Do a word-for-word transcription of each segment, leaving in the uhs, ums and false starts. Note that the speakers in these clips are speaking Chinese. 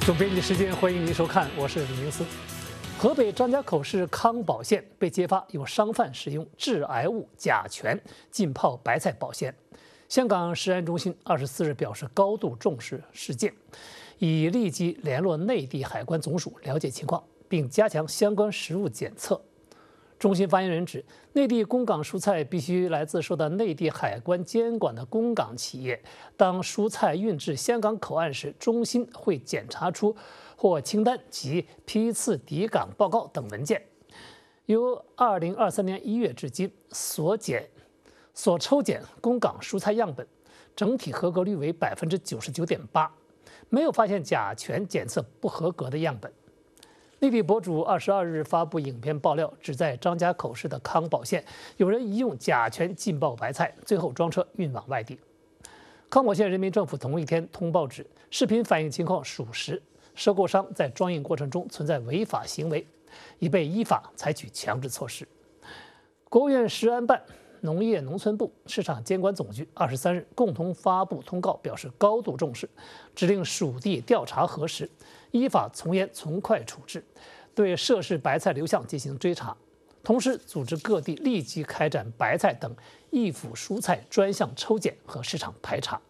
总编辑时间，欢迎您收看，我是李明思。河北张家口市康保县被揭发有商贩使用致癌物甲醛浸泡白菜保鲜。香港食安中心二十四日表示高度重视事件，已立即联络内地海关总署了解情况，并加强相关食物检测。中心发言人指，内地供港蔬菜必须来自受到内地海关监管的供港企业。当蔬菜运至香港口岸时，中心会检查出货清单及批次抵港报告等文件。由二零二三年一月至今所检所抽检供港蔬菜样本，整体合格率为百分之九十九点八，没有发现甲醛检测不合格的样本。内地博主二十二日发布影片爆料，指在张家口市的康保县，有人疑用甲醛浸泡白菜，最后装车运往外地。康保县人民政府同一天通报指，视频反映情况属实，收购商在装运过程中存在违法行为，已被依法采取强制措施。国务院食安办、农业农村部、市场监管总局二十三日共同发布通告，表示高度重视，指令属地调查核实，依法从严从快处置，对涉事白菜流向进行追查，同时组织各地立即开展白菜等易腐蔬菜专项抽检和市场排查。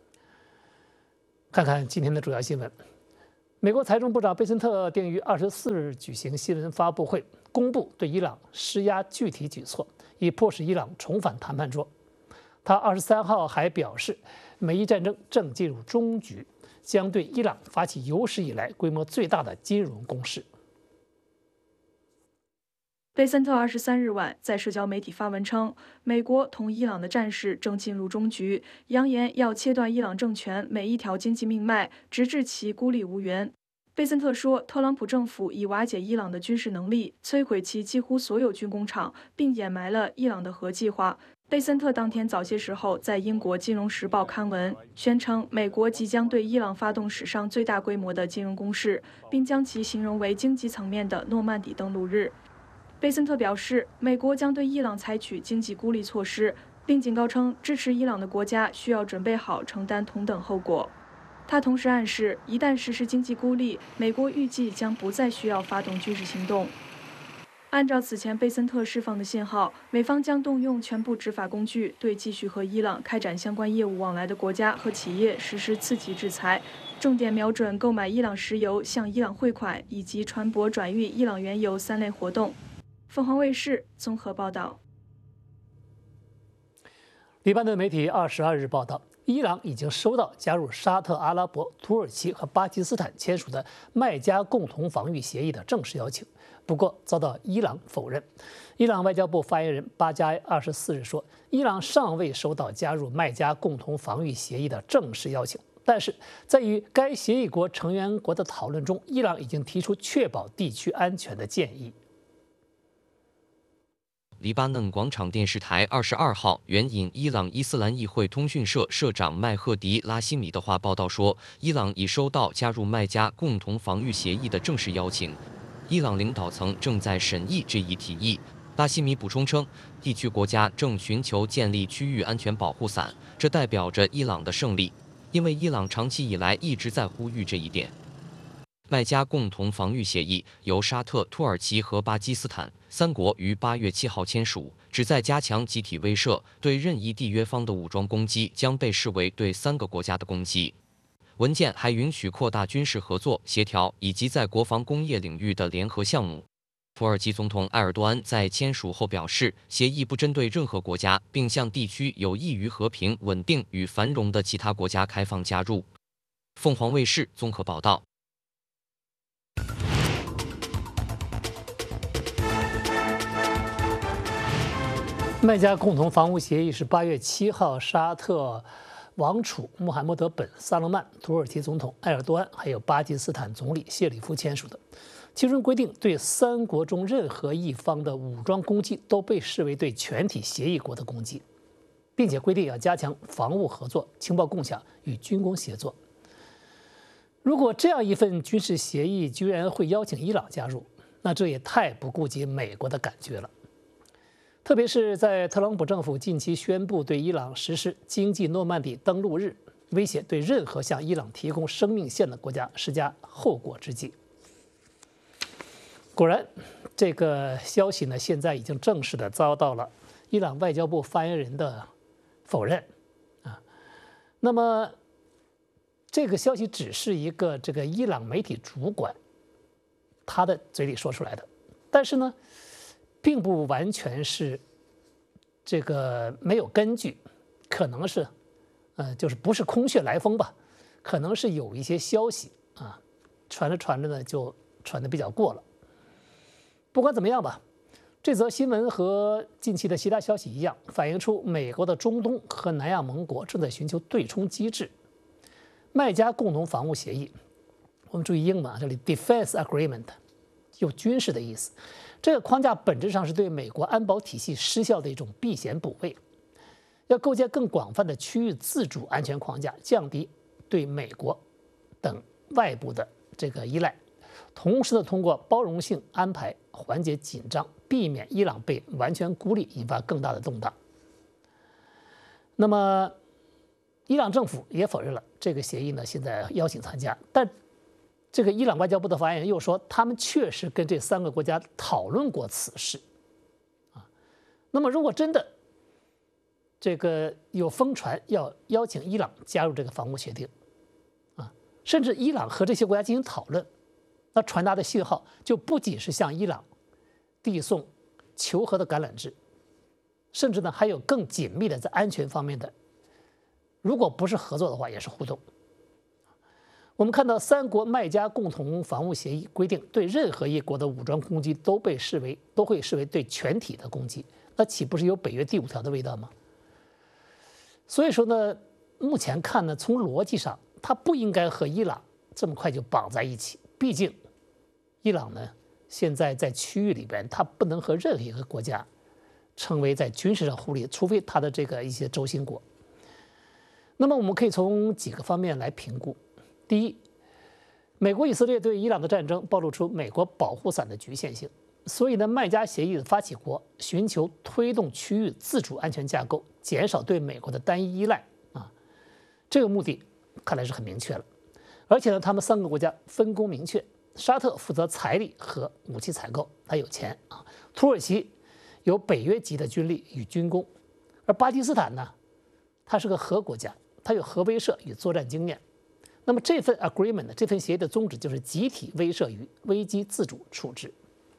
看看今天的主要新闻。美国财政部长贝森特定于二十四日举行新闻发布会，公布对伊朗施压具体举措，以迫使伊朗重返谈判桌。他二十三号还表示，美伊战争正进入终局，将对伊朗发起有史以来规模最大的金融攻势。 贝森特二十三日晚在社交媒体发文称，美国同伊朗的战事正进入终局，扬言要切断伊朗政权每一条经济命脉，直至其孤立无援。贝森特说，特朗普政府已瓦解伊朗的军事能力，摧毁其几乎所有军工厂，并掩埋了伊朗的核计划。贝森特当天早些时候在英国《金融时报》刊文，宣称美国即将对伊朗发动史上最大规模的金融攻势，并将其形容为经济层面的诺曼底登陆日。贝森特表示，美国将对伊朗采取经济孤立措施，并警告称，支持伊朗的国家需要准备好承担同等后果。他同时暗示，一旦实施经济孤立，美国预计将不再需要发动军事行动。按照此前贝森特释放的信号，美方将动用全部执法工具，对继续和伊朗开展相关业务往来的国家和企业实施刺激制裁，重点瞄准购买伊朗石油、向伊朗汇款以及船舶转运伊朗原油三类活动。凤凰卫视综合报道。 黎巴嫩媒体二十二日报道，伊朗已经收到加入沙特阿拉伯、土耳其和巴基斯坦签署的麦加共同防御协议的正式邀请，不过遭到伊朗否认。伊朗外交部发言人巴加埃二十四日说，伊朗尚未收到加入麦加共同防御协议的正式邀请，但是在与该协议国成员国的讨论中，伊朗已经提出确保地区安全的建议。 黎巴嫩广场电视台二十二号援引伊朗伊斯兰议会通讯社社长麦赫迪·拉希米的话报道说，伊朗已收到加入麦加共同防御协议的正式邀请，伊朗领导层正在审议这一提议。拉希米补充称，地区国家正寻求建立区域安全保护伞，这代表着伊朗的胜利，因为伊朗长期以来一直在呼吁这一点。麦加共同防御协议由沙特、土耳其和巴基斯坦三国于八月七号签署，旨在加强集体威慑，对任意缔约方的武装攻击将被视为对三个国家的攻击。文件还允许扩大军事合作、协调以及在国防工业领域的联合项目。土耳其总统埃尔多安在签署后表示，协议不针对任何国家，并向地区有益于和平、稳定与繁荣的其他国家开放加入。凤凰卫视综合报道。 麦加共同防务协议是八月七号沙特王储穆罕默德本·萨勒曼、土耳其总统埃尔多安还有巴基斯坦总理谢里夫签署的。其中规定，对三国中任何一方的武装攻击都被视为对全体协议国的攻击，并且规定要加强防务合作、情报共享与军工协作。如果这样一份军事协议居然会邀请伊朗加入，那这也太不顾及美国的感觉了。特别是在特朗普政府近期宣布对伊朗实施经济诺曼底登陆日， 威胁对任何向伊朗提供生命线的国家施加后果之计。果然，这个消息呢，现在已经正式的遭到了伊朗外交部发言人的否认啊。那么，这个消息只是一个这个伊朗媒体主管他的嘴里说出来的，但是呢，并不完全是这个没有根据，可能是呃，就是不是空穴来风吧，可能是有一些消息啊，传着传着呢就传得比较过了。不管怎么样吧，这则新闻和近期的其他消息一样，反映出美国的中东和南亚盟国正在寻求对冲机制。麦加共同防务协议，我们注意英文啊，这里 Defense Agreement 有军事的意思。这个框架本质上是对美国安保体系失效的一种避险补位，要构建更广泛的区域自主安全框架，降低对美国等外部的这个依赖。同时呢，通过包容性安排缓解紧张，避免伊朗被完全孤立，引发更大的动荡。那么，伊朗政府也否认了这个协议呢，现在邀请参加，但这个伊朗外交部的发言人又说，他们确实跟这三个国家讨论过此事。啊，那么如果真的这个有疯传要邀请伊朗加入这个防务协定，啊，甚至伊朗和这些国家进行讨论。那传达的信号就不仅是向伊朗递送求和的橄榄枝，甚至呢还有更紧密的在安全方面的，如果不是合作的话，也是互动。我们看到三国麦加共同防务协议规定，对任何一国的武装攻击都被视为都会视为对全体的攻击，那岂不是有北约第五条的味道吗？所以说呢，目前看呢，从逻辑上，它不应该和伊朗这么快就绑在一起。毕竟，伊朗呢现在在区域里边，它不能和任何一个国家成为在军事上互利，除非它的这个一些轴心国。那么我们可以从几个方面来评估。第一，美国以色列对伊朗的战争暴露出美国保护伞的局限性，所以呢，麦加协议的发起国寻求推动区域自主安全架构，减少对美国的单一依赖啊，这个目的看来是很明确了。而且呢，他们三个国家分工明确，沙特负责财力和武器采购，他有钱啊；土耳其有北约级的军力与军工，而巴基斯坦呢，它是个核国家，它有核威慑与作战经验。那么这份 agreement 这份协议的宗旨就是集体威慑与危机自主处置。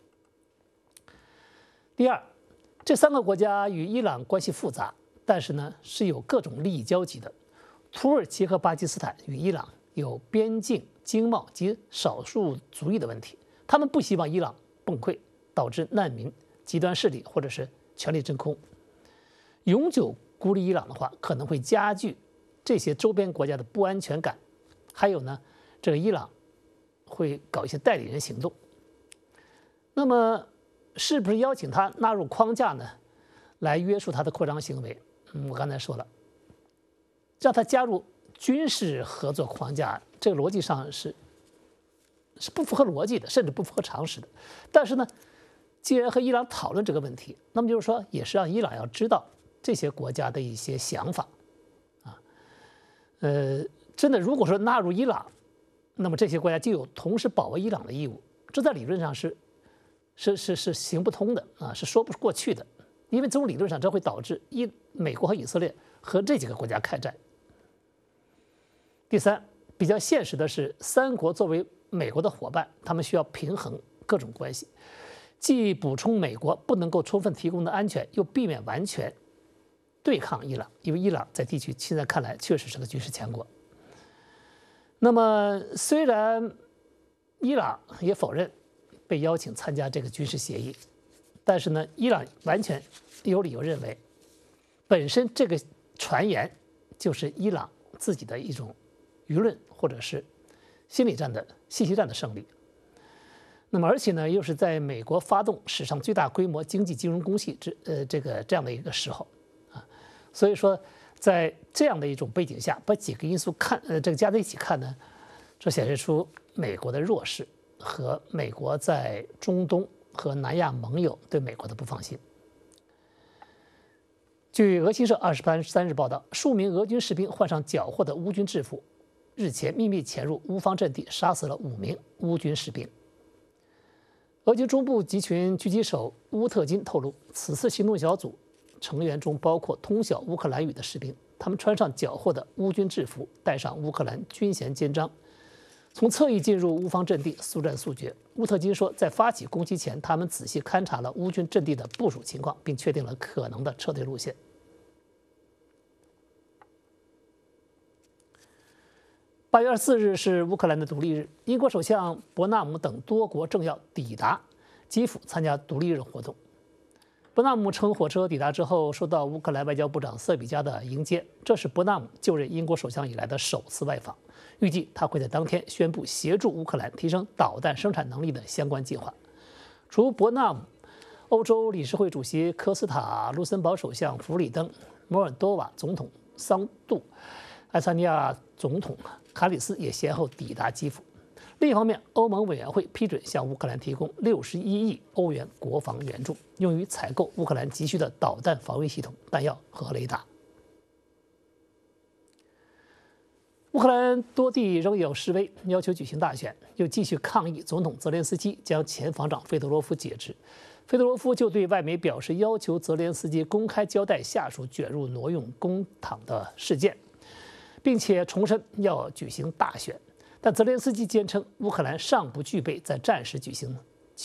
第二，这三个国家与伊朗关系复杂，但是呢是有各种利益交集的。土耳其和巴基斯坦与伊朗有边境、经贸及少数族裔的问题，他们不希望伊朗崩溃，导致难民、极端势力或者是权力真空。永久孤立伊朗的话，可能会加剧这些周边国家的不安全感。还有呢，这个伊朗会搞一些代理人行动。那么，是不是邀请他纳入框架呢，来约束他的扩张行为？嗯，我刚才说了，让他加入军事合作框架，这个逻辑上是是不符合逻辑的，甚至不符合常识的。但是呢，既然和伊朗讨论这个问题，那么就是说，也是让伊朗要知道这些国家的一些想法啊。呃，真的，如果说纳入伊朗，那么这些国家就有同时保卫伊朗的义务，这在理论上是是是是行不通的啊，是说不过去的。因为从理论上，这会导致伊美国和以色列和这几个国家开战。第三，比较现实的是，三国作为美国的伙伴，他们需要平衡各种关系，既补充美国不能够充分提供的安全，又避免完全对抗伊朗，因为伊朗在地区现在看来确实是个军事强国。那么，虽然伊朗也否认被邀请参加这个军事协议，但是呢，伊朗完全有理由认为，本身这个传言就是伊朗自己的一种舆论或者是心理战的信息战的胜利。那么，而且呢，又是在美国发动史上最大规模经济金融攻击之呃这个这样的一个时候啊，所以说，在这样的一种背景下，把几个因素看呃这个加在一起看呢，这显示出美国的弱势和美国在中东和南亚盟友对美国的不放心。 据俄新社二十三日报道，数名俄军士兵换上缴获的乌军制服，日前秘密潜入乌方阵地，杀死了五名乌军士兵。俄军中部集群狙击手乌特金透露，此次行动小组成员中包括通晓乌克兰语的士兵，他们穿上缴获的乌军制服，戴上乌克兰军衔肩章，从侧翼进入乌方阵地，速战速决。乌特金说，在发起攻击前，他们仔细勘察了乌军阵地的部署情况，并确定了可能的撤退路线。八月二十四日是乌克兰的独立日，英国首相伯纳姆等多国政要抵达基辅参加独立日活动。伯纳姆乘火车抵达之后，受到乌克兰外交部长瑟比加的迎接，这是伯纳姆就任英国首相以来的首次外访。预计他会在当天宣布协助乌克兰提升导弹生产能力的相关计划。除伯纳姆，欧洲理事会主席科斯塔、卢森堡首相弗里登、摩尔多瓦总统桑杜、爱沙尼亚总统卡里斯也先后抵达基辅。另一方面，欧盟委员会批准向乌克兰提供六十一亿欧元国防援助，用于采购乌克兰急需的导弹防御系统、弹药和雷达。乌克兰多地仍有示威，要求举行大选，又继续抗议总统泽连斯基将前防长费德罗夫解职。费德罗夫就对外媒表示，要求泽连斯基公开交代下属卷入挪用公帑的事件，并且重申要举行大选。但泽连斯基坚称，乌克兰尚不具备在战时举行